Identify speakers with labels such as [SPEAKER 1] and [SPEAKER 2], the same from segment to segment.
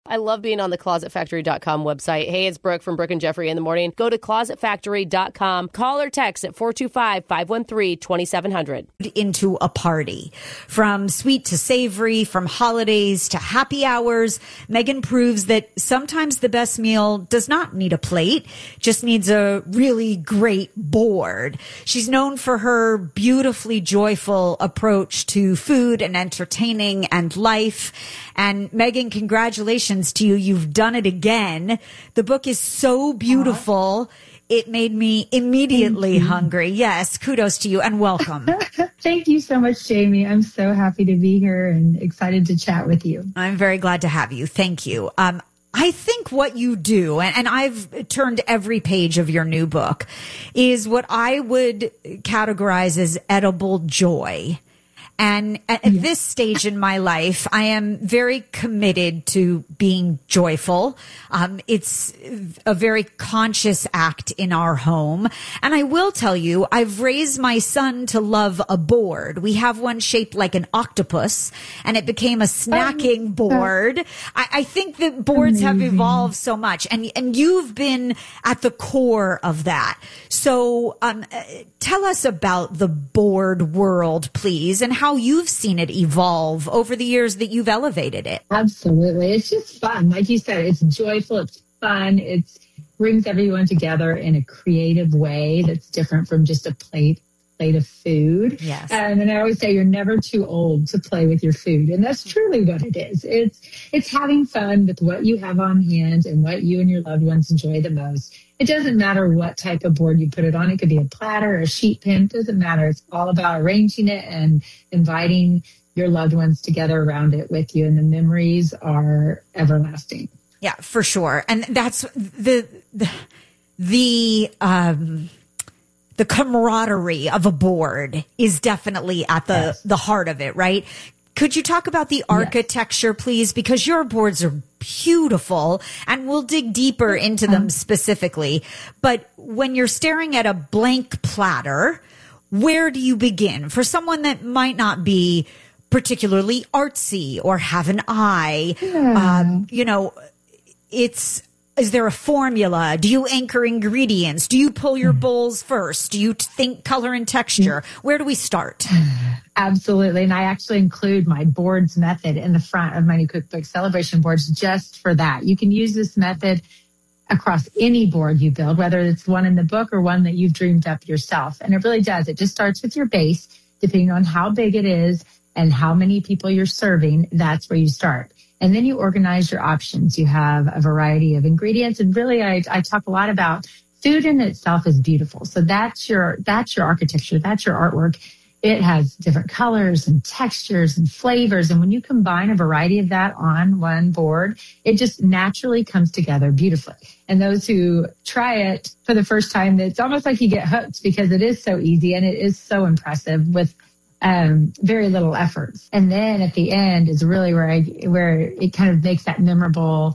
[SPEAKER 1] I love being on the ClosetFactory.com website. Hey, it's Brooke from Brooke and Jeffrey in the morning. Go to ClosetFactory.com. Call or text at 425-513-2700.
[SPEAKER 2] Into a party. From sweet to savory, from holidays to happy hours, Megan proves that sometimes the best meal does not need a plate, just needs a really great board. She's known for her beautifully joyful approach to food and entertaining and life. And Megan, congratulations to you. You've done it again. The book is so beautiful. It made me immediately hungry. Yes, kudos to you and welcome.
[SPEAKER 3] Thank you so much, Jamie. I'm so happy to be here and excited to chat with you.
[SPEAKER 2] I'm very glad to have you. Thank you. I think what you do, and I've turned every page of your new book, is what I would categorize as edible joy. And at this stage in my life, I am very committed to being joyful. It's a very conscious act in our home. And I will tell you, I've raised my son to love a board. We have one shaped like an octopus, and it became a snacking board. I think that boards have evolved so much, and you've been at the core of that. So tell us about the board world, please, and how you've seen it evolve over the years that you've elevated it.
[SPEAKER 3] Absolutely. It's just fun. Like you said, it's joyful. It's fun. It brings everyone together in a creative way that's different from just a plate of food.
[SPEAKER 2] Yes.
[SPEAKER 3] And I always say you're never too old to play with your food. And that's truly what it is. It's having fun with what you have on hand and what you and your loved ones enjoy the most. It doesn't matter what type of board you put it on. It could be a platter or a sheet pan. It doesn't matter. It's all about arranging it and inviting your loved ones together around it with you. And the memories are everlasting.
[SPEAKER 2] Yeah, for sure. And that's the camaraderie of a board is definitely at the heart of it, right? Could you talk about the architecture, please? Because your boards are beautiful, and we'll dig deeper into them specifically. But when you're staring at a blank platter, where do you begin? For someone that might not be particularly artsy or have an eye, is there a formula? Do you anchor ingredients? Do you pull your bowls first? Do you think color and texture? Where do we start?
[SPEAKER 3] Absolutely. And I actually include my boards method in the front of my new cookbook, Celebration Boards, just for that. You can use this method across any board you build, whether it's one in the book or one that you've dreamed up yourself. And it really does. It just starts with your base, depending on how big it is and how many people you're serving. That's where you start. And then you organize your options. You have a variety of ingredients. And really, I talk a lot about food in itself is beautiful. So that's your architecture. That's your artwork. It has different colors and textures and flavors. And when you combine a variety of that on one board, it just naturally comes together beautifully. And those who try it for the first time, it's almost like you get hooked because it is so easy and it is so impressive with very little effort. And then at the end is really where it kind of makes that memorable,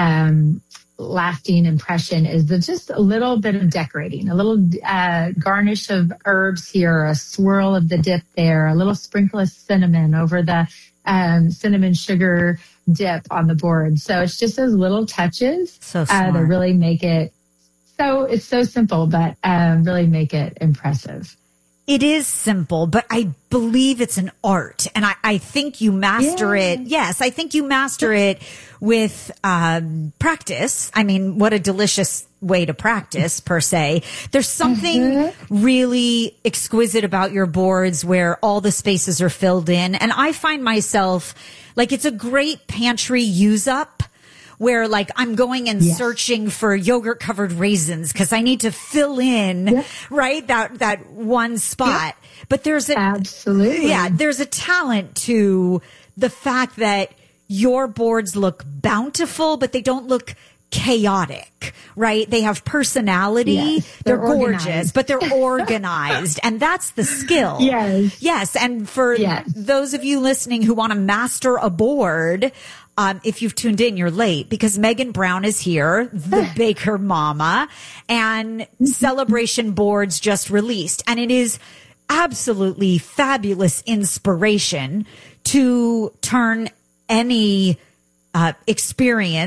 [SPEAKER 3] lasting impression is just a little bit of decorating, a little garnish of herbs here, a swirl of the dip there, a little sprinkle of cinnamon over the cinnamon sugar dip on the board. So it's just those little touches that really make it it's so simple, but really make it impressive.
[SPEAKER 2] It is simple, but I believe it's an art. And I think you master it. Yes, I think you master it with practice. I mean, what a delicious way to practice, per se. There's something really exquisite about your boards where all the spaces are filled in. And I find myself, like, it's a great pantry use up, where like I'm going and searching for yogurt covered raisins because I need to fill in, right? That one spot. But there's there's a talent to the fact that your boards look bountiful, but they don't look chaotic, right? They have personality.
[SPEAKER 3] Yes,
[SPEAKER 2] they're gorgeous, but they're organized. And that's the skill. Yes. And for those of you listening who want to master a board, if you've tuned in, you're late because Megan Brown is here, the Baker Mama, and Celebration Boards just released. And it is absolutely fabulous inspiration to turn any experience